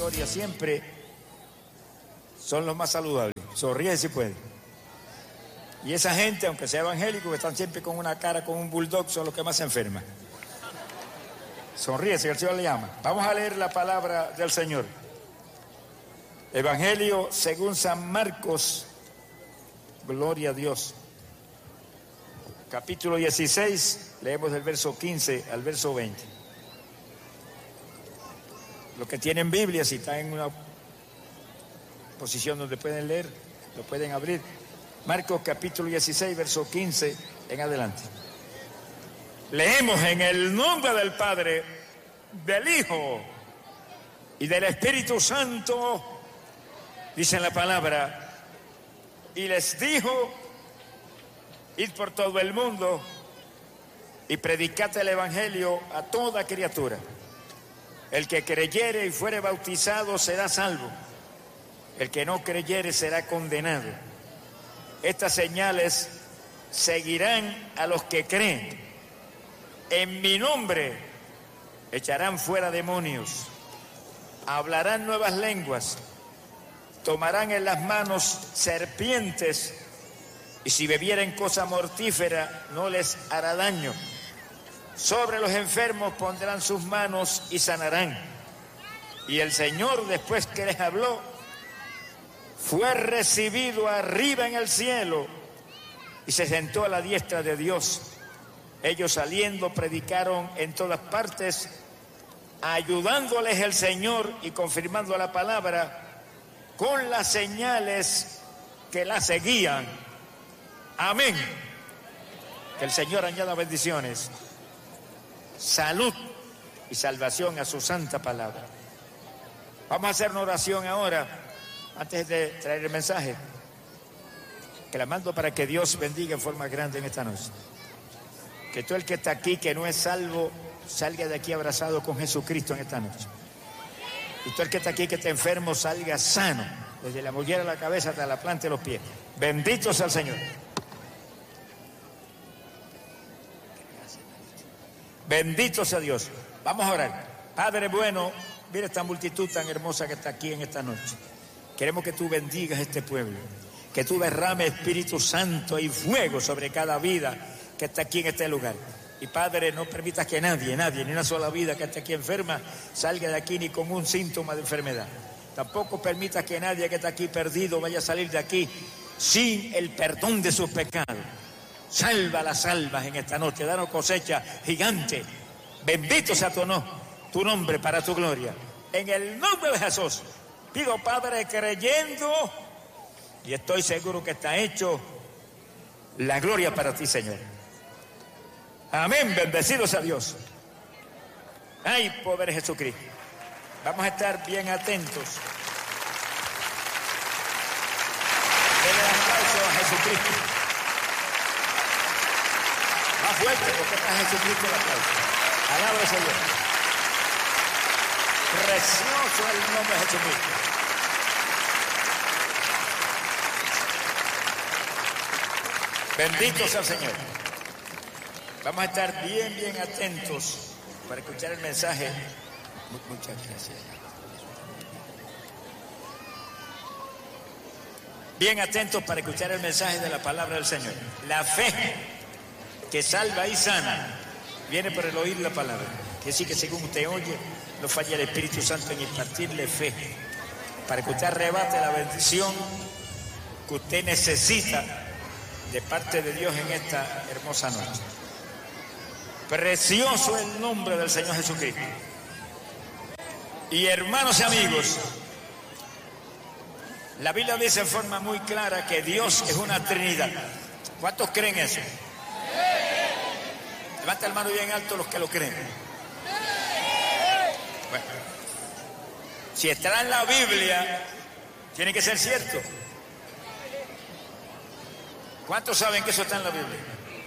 gloria siempre son los más saludables. Sonríe si puede. Y esa gente, aunque sea evangélico, que están siempre con una cara, con un bulldog, son los que más se enferman. Sonríe si el Señor le llama. Vamos a leer la palabra del Señor. Evangelio según San Marcos. Gloria a Dios. Capítulo 16, leemos del verso 15 al verso 20. Los que tienen Biblia, si están en una posición donde pueden leer, lo pueden abrir. Marcos capítulo 16, verso 15 en adelante. Leemos en el nombre del Padre, del Hijo y del Espíritu Santo, dice la palabra, y les dijo: id por todo el mundo y predicad el evangelio a toda criatura. El que creyere y fuere bautizado será salvo. El que no creyere será condenado. Estas señales seguirán a los que creen. En mi nombre echarán fuera demonios, hablarán nuevas lenguas, tomarán en las manos serpientes, y si bebieren cosa mortífera no les hará daño. Sobre los enfermos pondrán sus manos y sanarán. Y el Señor, después que les habló, fue recibido arriba en el cielo y se sentó a la diestra de Dios. Ellos saliendo predicaron en todas partes, ayudándoles el Señor y confirmando la palabra con las señales que la seguían. Amén. Que el Señor añada bendiciones, salud y salvación a su santa palabra. Vamos a hacer una oración ahora, antes de traer el mensaje, clamando para que Dios bendiga en forma grande en esta noche. Que todo el que está aquí, que no es salvo, salga de aquí abrazado con Jesucristo en esta noche. Y todo el que está aquí, que está enfermo, salga sano, desde la mollera de la cabeza hasta la planta de los pies. Bendito sea el Señor. Bendito sea Dios. Vamos a orar. Padre bueno, mira esta multitud tan hermosa que está aquí en esta noche. Queremos que tú bendigas este pueblo, que tú derrames Espíritu Santo y fuego sobre cada vida que está aquí en este lugar. Y Padre, no permitas que nadie, ni una sola vida que esté aquí enferma, salga de aquí ni con un síntoma de enfermedad. Tampoco permitas que nadie que está aquí perdido vaya a salir de aquí sin el perdón de sus pecados. Salva las almas en esta noche, danos cosecha gigante. Bendito sea tu nombre para tu gloria. En el nombre de Jesús, pido, Padre, creyendo, y estoy seguro que está hecho, la gloria para ti, Señor. Amén, bendecido sea Dios. Ay, poder Jesucristo. Vamos a estar bien atentos. Denle un aplauso a Jesucristo. Más fuerte, porque está Jesucristo el aplauso. Alaba al Señor. Precioso es el nombre de Jesucristo. Bendito sea el Señor. Vamos a estar bien atentos para escuchar el mensaje. Muchas gracias. Bien atentos para escuchar el mensaje de la palabra del Señor. La fe que salva y sana viene por el oír la palabra. Que sí, que según usted oye, no falla el Espíritu Santo en impartirle fe, para que usted arrebate la bendición que usted necesita de parte de Dios en esta hermosa noche. Precioso el nombre del Señor Jesucristo. Y hermanos y amigos, la Biblia dice en forma muy clara que Dios es una Trinidad. ¿Cuántos creen eso? Levanta el mano bien alto los que lo creen. Bueno, si está en la Biblia, tiene que ser cierto. ¿Cuántos saben que eso está en la Biblia?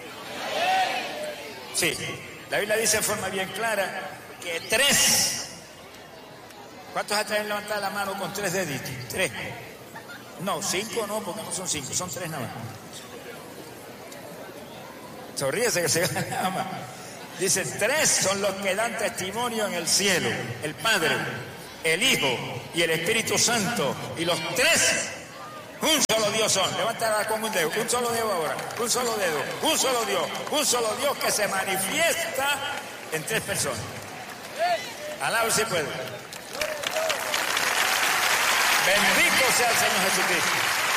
Sí, la Biblia dice en forma bien clara que 3. ¿Cuántos atrás levantar la mano con 3 deditos? 3. No, 5 no, porque no son 5, son 3 nada más. Sonríese que se llama. Dice, 3 son los que dan testimonio en el cielo: el Padre, el Hijo y el Espíritu Santo, y los tres un solo Dios son. Levántala con un dedo, un solo dedo ahora, un solo dedo, un solo Dios que se manifiesta en tres personas. Alaba si puede. Bendito sea el Señor Jesucristo.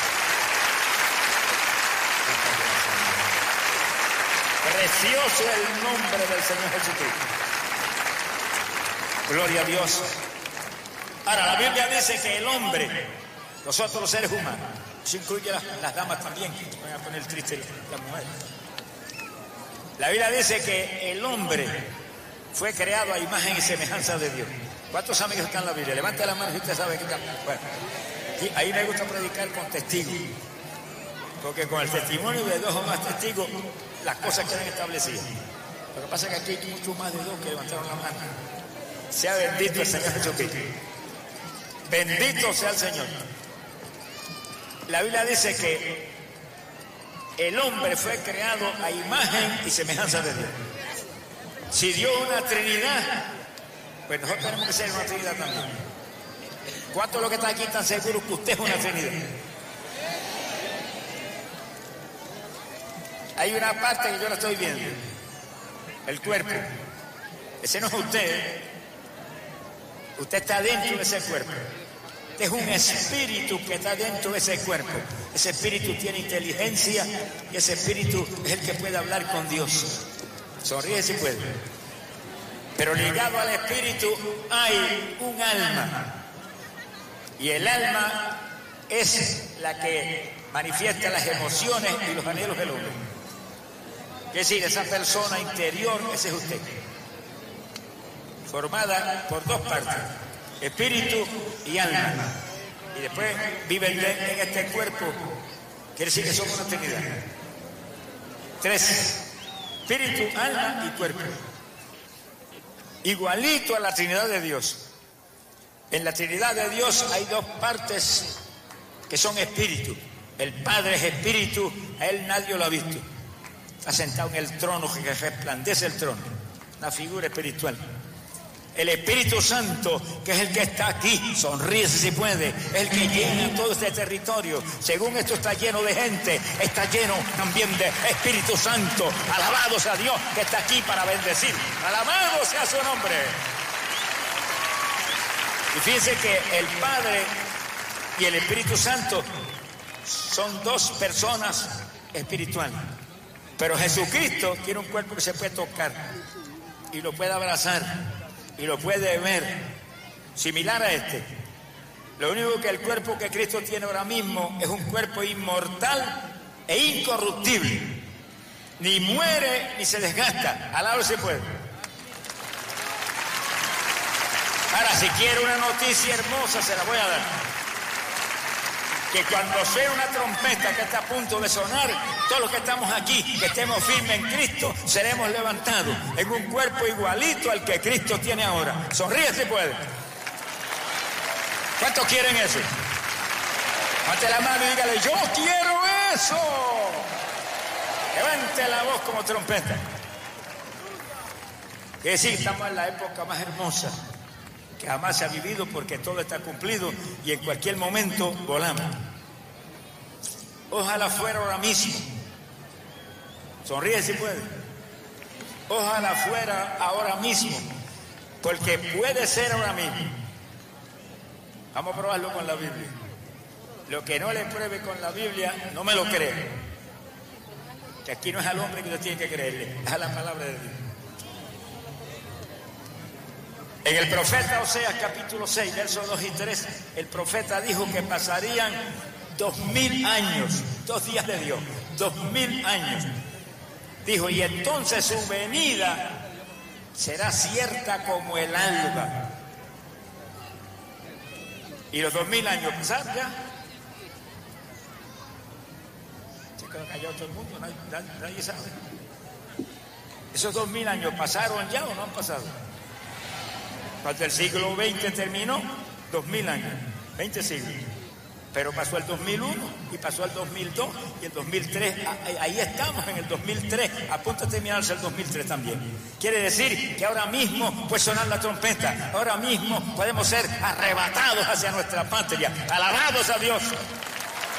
Precioso el nombre del Señor Jesucristo. Gloria a Dios. Ahora, la Biblia dice que el hombre, nosotros los seres humanos, eso incluye las damas también, que van a poner triste las mujeres. La Biblia dice que el hombre fue creado a imagen y semejanza de Dios. ¿Cuántos amigos están en la Biblia? Levanta la mano si usted sabe que está. Bueno, ahí me gusta predicar con testigos, porque con el testimonio de dos o más testigos, las cosas quedan establecidas. Lo que pasa es que aquí hay mucho más de dos que levantaron la mano. Sea bendito el Señor Jesucristo. Bendito sea el Señor. La Biblia dice que el hombre fue creado a imagen y semejanza de Dios. Si Dios es una Trinidad, pues nosotros tenemos que ser una Trinidad también. ¿Cuántos de los que están aquí están seguros que usted es una Trinidad? Hay una parte que yo la estoy viendo, el cuerpo. Ese no es usted. Usted está dentro de ese cuerpo. Usted es un espíritu que está dentro de ese cuerpo. Ese espíritu tiene inteligencia y ese espíritu es el que puede hablar con Dios. Sonríe si puede. Pero ligado al espíritu hay un alma. Y el alma es la que manifiesta las emociones y los anhelos del hombre. Es decir, esa persona interior, ese es usted. Formada por dos partes, espíritu y alma. Y después vive en este cuerpo. Quiere decir que somos una Trinidad. Tres: espíritu, alma y cuerpo. Igualito a la Trinidad de Dios. En la Trinidad de Dios hay dos partes que son espíritu. El Padre es espíritu, a Él nadie lo ha visto. Está sentado en el trono que resplandece el trono. Una figura espiritual. El Espíritu Santo, que es el que está aquí, sonríe si puede, es el que llena todo este territorio. Según esto está lleno de gente, está lleno también de Espíritu Santo. Alabado sea Dios que está aquí para bendecir. Alabado sea su nombre. Y fíjense que el Padre y el Espíritu Santo son dos personas espirituales. Pero Jesucristo tiene un cuerpo que se puede tocar y lo puede abrazar y lo puede ver, similar a este. Lo único que el cuerpo que Cristo tiene ahora mismo es un cuerpo inmortal e incorruptible. Ni muere ni se desgasta. Alabado se puede. Ahora, si quiere una noticia hermosa, se la voy a dar. Que cuando suene una trompeta que está a punto de sonar, todos los que estamos aquí, que estemos firmes en Cristo, seremos levantados en un cuerpo igualito al que Cristo tiene ahora. Sonríe si puede. ¿Cuántos quieren eso? Levante la mano y dígale: yo quiero eso. Levante la voz como trompeta. Que decir, estamos en la época más hermosa que jamás se ha vivido, porque todo está cumplido y en cualquier momento volamos. Ojalá fuera ahora mismo. Sonríe si puede. Ojalá fuera ahora mismo, porque puede ser ahora mismo. Vamos a probarlo con la Biblia. Lo que no le pruebe con la Biblia, no me lo cree. Que aquí no es al hombre que usted tiene que creerle, es a la palabra de Dios. En el profeta Oseas capítulo 6, versos 2 y 3, el profeta dijo que pasarían 2000 años, 2 días de Dios, 2000 años. Dijo, y entonces su venida será cierta como el alba. Y los 2000 años pasaron ya. Se quedó callado todo el mundo, nadie sabe. ¿Esos 2000 años pasaron ya o no han pasado? Cuando el siglo XX terminó, 2000 años, 20 siglos. Pero pasó el 2001 y pasó el 2002 y el 2003. Ahí estamos en el 2003, a punto de terminarse el 2003 también. Quiere decir que ahora mismo puede sonar la trompeta, ahora mismo podemos ser arrebatados hacia nuestra patria. Alabados a Dios.